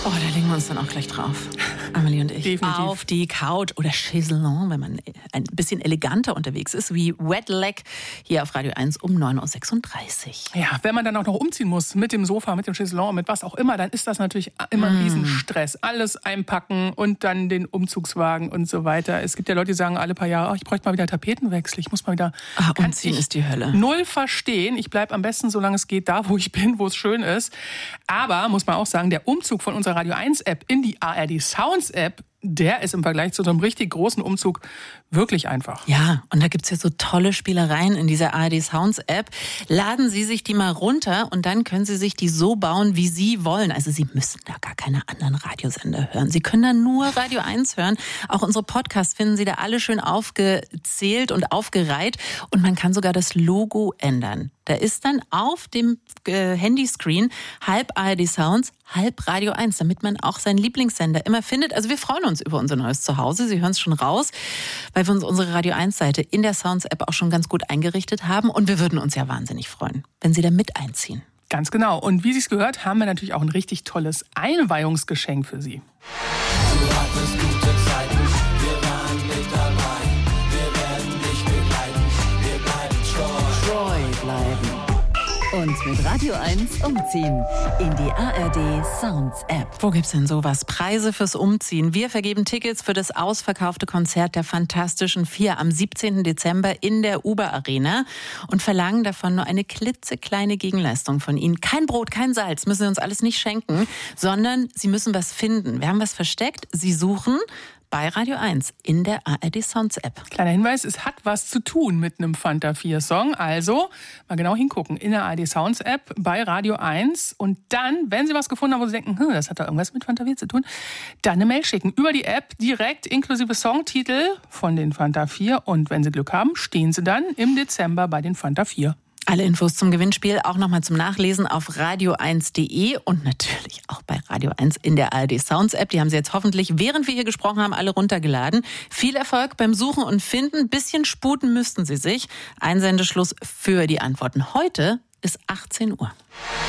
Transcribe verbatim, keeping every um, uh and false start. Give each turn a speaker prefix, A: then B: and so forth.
A: Oh, da legen wir uns dann auch gleich drauf. Amelie und ich.
B: Definitiv.
A: Auf die Couch oder Chaiselon, wenn man ein bisschen eleganter unterwegs ist, wie Wet Leg hier auf Radio eins um neun Uhr sechsunddreißig.
B: Ja, wenn man dann auch noch umziehen muss mit dem Sofa, mit dem Chaiselon, mit was auch immer, dann ist das natürlich immer ein
A: Mm.
B: Riesenstress. Alles einpacken und dann den Umzugswagen und so weiter. Es gibt ja Leute, die sagen alle paar Jahre, oh, ich bräuchte mal wieder Tapetenwechsel, ich muss mal wieder...
A: Ah,
B: Kann
A: umziehen
B: ich
A: ist die Hölle.
B: Null verstehen. Ich bleibe am besten, solange es geht, da, wo ich bin, wo es schön ist. Aber, muss man auch sagen, der Umzug von unserer Radio eins App in die A R D Sounds App, der ist im Vergleich zu so einem richtig großen Umzug wirklich einfach.
A: Ja, und da gibt's ja so tolle Spielereien in dieser A R D Sounds App. Laden Sie sich die mal runter und dann können Sie sich die so bauen, wie Sie wollen. Also Sie müssen da gar keine anderen Radiosender hören. Sie können da nur Radio eins hören. Auch unsere Podcasts finden Sie da alle schön aufgezählt und aufgereiht. Und man kann sogar das Logo ändern. Da ist dann auf dem äh, Handyscreen halb A R D Sounds, halb Radio eins, damit man auch seinen Lieblingssender immer findet. Also wir freuen uns über unser neues Zuhause. Sie hören es schon raus, weil wir uns unsere Radio eins Seite in der Sounds App auch schon ganz gut eingerichtet haben. Und wir würden uns ja wahnsinnig freuen, wenn Sie da mit einziehen.
B: Ganz genau. Und wie Sie es gehört, haben wir natürlich auch ein richtig tolles Einweihungsgeschenk für Sie.
C: Du hattest gute Zeiten, wir waren mit dabei. Wir werden dich begleiten, wir bleiben treu.
D: Treu bleiben. Und mit Radio eins umziehen in die A R D Sounds App.
A: Wo gibt's denn sowas? Preise fürs Umziehen. Wir vergeben Tickets für das ausverkaufte Konzert der Fantastischen Vier am siebzehnten Dezember in der Uber Arena und verlangen davon nur eine klitzekleine Gegenleistung von Ihnen. Kein Brot, kein Salz, müssen Sie uns alles nicht schenken, sondern Sie müssen was finden. Wir haben was versteckt. Sie suchen bei Radio eins in der A R D Sounds App.
B: Kleiner Hinweis, es hat was zu tun mit einem Fanta vier Song. Also mal genau hingucken in der A R D Sounds App bei Radio eins. Und dann, wenn Sie was gefunden haben, wo Sie denken, hm, das hat da irgendwas mit Fanta vier zu tun, dann eine Mail schicken über die App direkt inklusive Songtitel von den Fanta vier. Und wenn Sie Glück haben, stehen Sie dann im Dezember bei den Fanta vier.
A: Alle Infos zum Gewinnspiel auch nochmal zum Nachlesen auf radio eins punkt de und natürlich auch bei Radio eins in der A R D Sounds App. Die haben Sie jetzt hoffentlich, während wir hier gesprochen haben, alle runtergeladen. Viel Erfolg beim Suchen und Finden. Bisschen sputen müssten Sie sich. Einsendeschluss für die Antworten heute ist achtzehn Uhr.